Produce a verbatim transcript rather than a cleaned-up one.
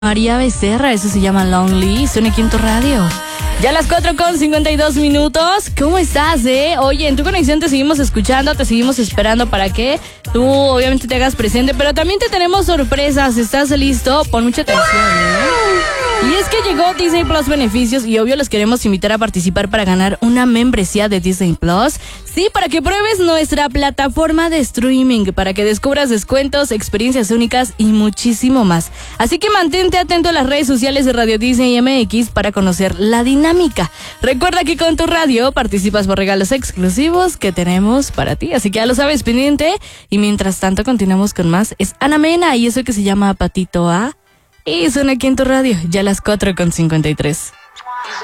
María Becerra, eso se llama Lonely, suena aquí en tu radio. Ya a las cuatro con cincuenta y dos minutos, ¿cómo estás, eh? Oye, en tu conexión te seguimos escuchando, te seguimos esperando para que tú obviamente te hagas presente, pero también te tenemos sorpresas, ¿estás listo? Pon mucha atención, ¿eh? Y es que llegó Disney Plus Beneficios y obvio los queremos invitar a participar para ganar una membresía de Disney Plus. Sí, para que pruebes nuestra plataforma de streaming, para que descubras descuentos, experiencias únicas y muchísimo más. Así que mantente atento a las redes sociales de Radio Disney M X para conocer la dinámica. Recuerda que con tu radio participas por regalos exclusivos que tenemos para ti, así que ya lo sabes, pendiente. Y mientras tanto continuamos con más. Es Ana Mena y eso que se llama Patito A. Y suena aquí en tu radio, ya a las cuatro con cincuenta y tres.